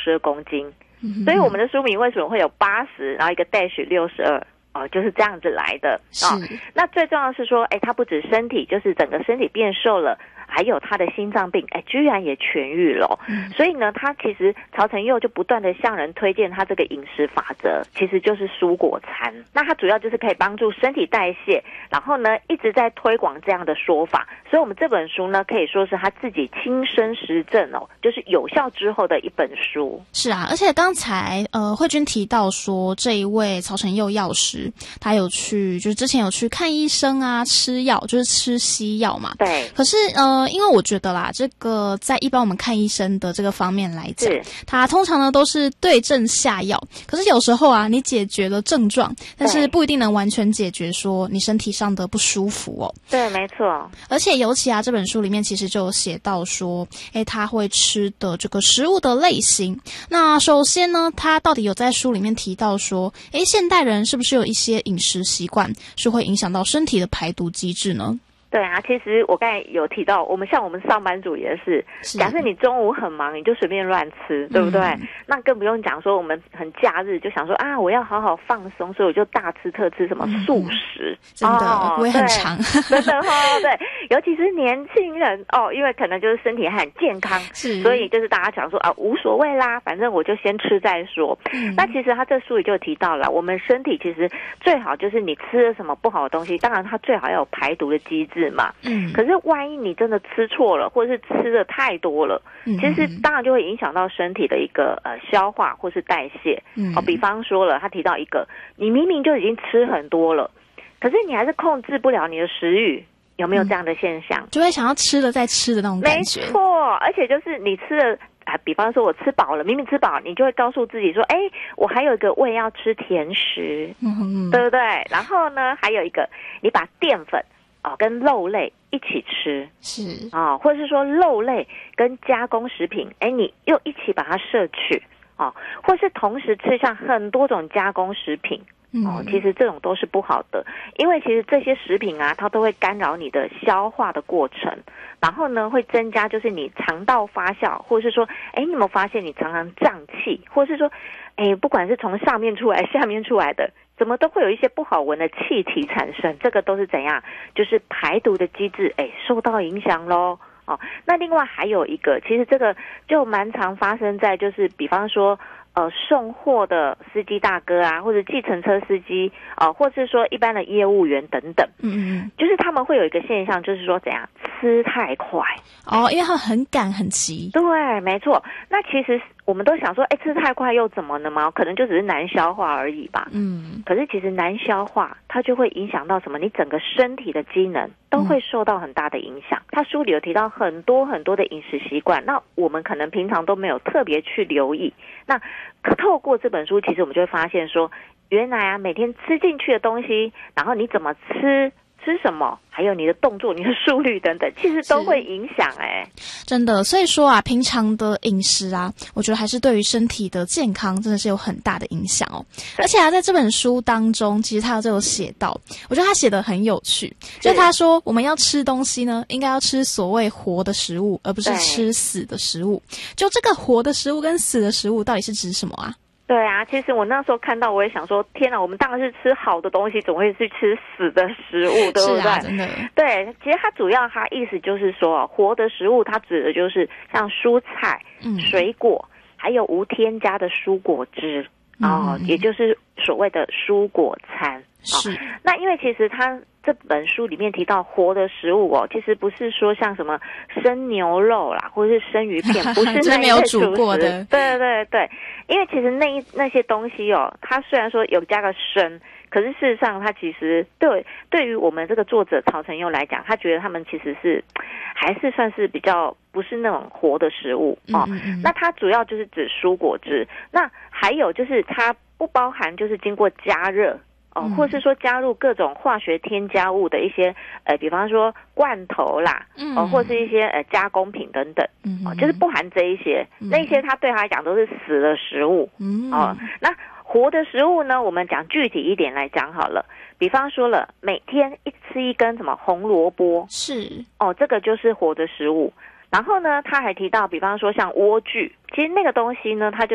62公斤，所以我们的书名为什么会有80，然后一个 -62？就是这样子来的那最重要的是说，它不止身体，就是整个身体变瘦了，还有他的心脏病，居然也痊愈了。所以呢，他其实曹承佑就不断的向人推荐他这个饮食法则，其实就是蔬果餐。那他主要就是可以帮助身体代谢，然后呢一直在推广这样的说法。所以我们这本书呢，可以说是他自己亲身实证就是有效之后的一本书。 是啊，而且刚才慧君提到说，这一位曹承佑药师，他有去就是之前有去看医生啊，吃药就是吃西药嘛。 对。 可是因为我觉得啦，这个在一般我们看医生的这个方面来讲，他通常呢都是对症下药。可是有时候啊，你解决了症状，但是不一定能完全解决说你身体上的不舒服对，没错。 而且尤其啊，这本书里面其实就有写到说，他会吃的这个食物的类型。那首先呢，他到底有在书里面提到说，现代人是不是有一些饮食习惯是会影响到身体的排毒机制呢？ 对啊，其实我刚才有提到，我们上班族也是，假设你中午很忙，你就随便乱吃，对不对？那更不用讲说我们很假日就想说啊，我要好好放松，所以我就大吃特吃什么素食， 真的我也很常， 真的对，尤其是年轻人因为可能就是身体还很健康，所以就是大家讲说啊无所谓啦，反正我就先吃再说。那其实他这书里就提到了，我们身体其实最好就是你吃了什么不好的东西，当然它最好要有排毒的机制嘛。可是万一你真的吃错了，或者是吃的太多了，其实当然就会影响到身体的一个消化或是代谢。比方说了，他提到一个，你明明就已经吃很多了，可是你还是控制不了你的食欲，有没有这样的现象？ 就会想要吃了再吃的那种感觉。 没错，而且就是你吃了比方说我吃饱了，明明吃饱，你就会告诉自己说，我还有一个胃要吃甜食，对不对？然后呢，还有一个，你把淀粉跟肉类一起吃， 是或者是说肉类跟加工食品，你又一起把它摄取或是同时吃上很多种加工食品。其实这种都是不好的，因为其实这些食品啊，它都会干扰你的消化的过程，然后呢会增加就是你肠道发酵，或者是说你有没有发现你常常胀气，或者是说不管是从上面出来下面出来的，怎么都会有一些不好闻的气体产生，这个都是怎样，就是排毒的机制受到影响咯。那另外还有一个，其实这个就蛮常发生在就是比方说送货的司机大哥啊，或者计程车司机或是说一般的业务员等等，就是他们会有一个现象，就是说怎样吃太快因为他很赶很急。 对，没错。那其实我们都想说，吃太快又怎么了吗？可能就只是难消化而已吧。可是其实难消化，它就会影响到什么？你整个身体的机能都会受到很大的影响。他书里有提到很多很多的饮食习惯，那我们可能平常都没有特别去留意。那透过这本书，其实我们就会发现说，原来啊，每天吃进去的东西，然后你怎么吃什么，还有你的动作、你的速率等等，其实都会影响真的。所以说啊，平常的饮食啊，我觉得还是对于身体的健康真的是有很大的影响而且啊，在这本书当中，其实他就有写到，我觉得他写得很有趣，就他说我们要吃东西呢，应该要吃所谓活的食物，而不是吃死的食物。就这个活的食物跟死的食物到底是指什么啊？ 对啊，其实我那时候看到，我也想说，天哪，我们当然是吃好的东西，总会去吃死的食物，对不对？ 是啊，真的。 对，其实它主要它意思就是说，活的食物它指的就是像蔬菜、水果，还有无添加的蔬果汁也就是所谓的蔬果餐。 是。 那因为其实它这本书里面提到活的食物其实不是说像什么生牛肉啦，或者是生鱼片，不是那没有煮过的。 对对对，因为其实那些东西它虽然说有加个生，可是事实上它其实对于我们这个作者曹承佑来讲，他觉得他们其实是还是算是比较不是那种活的食物那它主要就是指蔬果汁，那还有就是它不包含就是经过加热或是说加入各种化学添加物的一些比方说罐头啦或是一些加工品等等就是不含这一些那一些它对他来讲都是死的食物那活的食物呢，我们讲具体一点来讲好了，比方说了每天吃一根什么红萝卜， 是这个就是活的食物。然后呢他还提到比方说像莴苣，其实那个东西呢它就